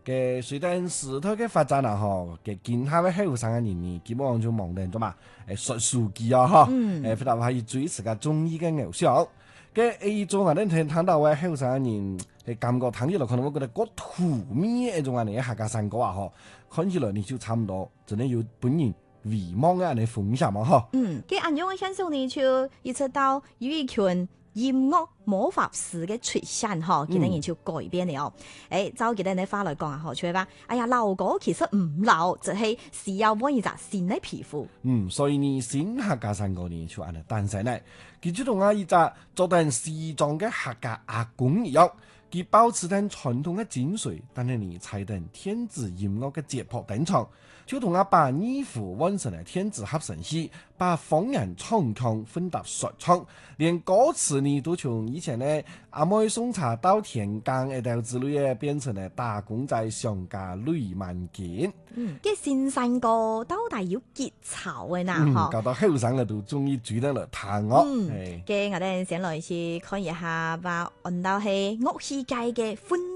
嘅隨着時代嘅發展啊，嗬，嘅今下嘅後生嘅人呢，基本上就忙定咗嘛，學書記啊，嗬，非常可以追自家中意嘅偶像。嘅一種啊，你聽到嘅後生嘅人，嘅感覺聽起來可能會覺得嗰土味一種啊，你客家山歌啊，嗬，看起來你就差唔多，真係要本人遺忘嘅你風向嘛，嗬。 嘅按樣嘅現象呢，就一直到有一群音樂魔法師嘅出現，嗬，佢哋人就改變了。照佢哋嘅話來講啊，嗬，就係話，哎呀，老歌其實唔老，就係需要揾一隻新嘅皮膚。 所以呢，新客家山歌呢就按嚟誕生咧，佢就同啊一隻做定西裝嘅客家阿公一樣，佢保持緊傳統嘅精髓，但係呢踩定天子音樂嘅節拍登場，就同阿把二胡完成嚟天子合成器，把方言唱腔分搭說唱，連歌詞呢都從以前呢阿妹送茶到田間一條之類嘅，變成嚟打工仔上家累萬件。 嘅新山歌到底要結巢嘅嗱，嗬， 搞到後生嘅都終於煮得嚟彈樂。 嘅我哋先來去看一下，話按到係樂器界嘅歡